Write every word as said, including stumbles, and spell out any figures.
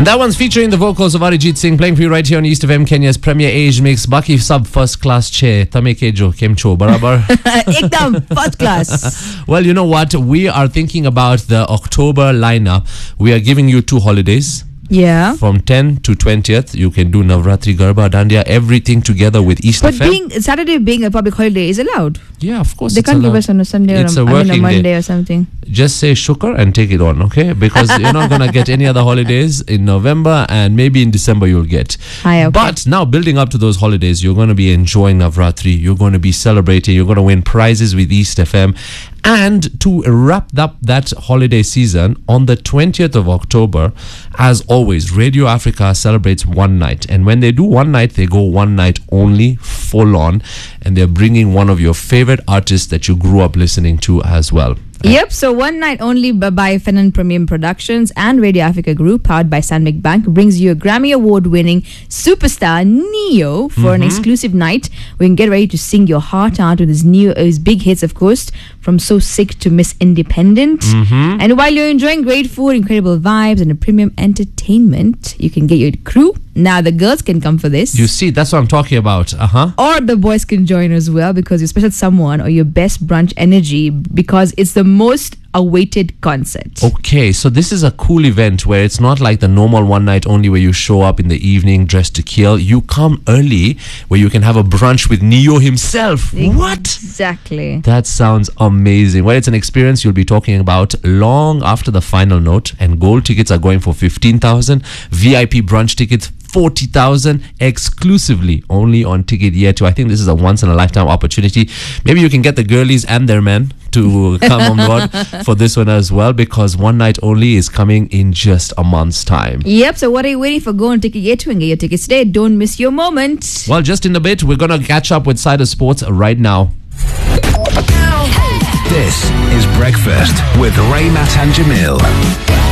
And that one's featuring the vocals of Arijit Singh, playing for you right here on East F M, Kenya's premier age mix. Baki sub first class che, tame ke jo kem cho barabar. Ekdam first class. Well, you know what? We are thinking about the October lineup. We are giving you two holidays. Yeah. From tenth to twentieth, you can do Navratri, Garba, Dandiya, everything together with East But F M. being Saturday being a public holiday is allowed. Yeah, of course. They it's can't allowed. give us on a Sunday It's or a a, I mean a working Monday day. or something. Just say shukr and take it on, okay? Because you're not going to get any other holidays in November, and maybe in December you'll get. Hi, okay. But now, building up to those holidays, you're going to be enjoying Navratri. You're going to be celebrating. You're going to win prizes with East F M. And to wrap up that holiday season, on the twentieth of October, as always, Radio Africa celebrates one night. And when they do one night, they go one night only, full on. And they're bringing one of your favorite artists that you grew up listening to as well. Yep, so one night only by Fenon Premium Productions and Radio Africa Group, powered by Sandvik Bank, brings you a Grammy Award-winning superstar Neo for mm-hmm. an exclusive night. We can get ready to sing your heart out with his new, uh, his big hits, of course, from So Sick to Miss Independent. Mm-hmm. And while you're enjoying great food, incredible vibes, and a premium entertainment, you can get your crew. Now the girls can come for this. You see, that's what I'm talking about. Uh-huh. Or the boys can join as well, because your special someone or your best brunch energy, because it's the most awaited concert. Okay, so this is a cool event where it's not like the normal one night only where you show up in the evening dressed to kill. You come early where you can have a brunch with Neo himself. What? Exactly. That sounds amazing. Well, it's an experience you'll be talking about long after the final note, and gold tickets are going for fifteen thousand, V I P brunch tickets forty thousand, exclusively only on Ticket Yetu. I think this is a once in a lifetime opportunity. Maybe you can get the girlies and their men to come on board for this one as well, because one night only is coming in just a month's time. Yep, so what are you waiting for? Go on Ticket Yetu and get your tickets today. Don't miss your moment. Well, just in a bit, we're going to catch up with Cider Sports right now. This is Breakfast with Ray, Matt and Jamil.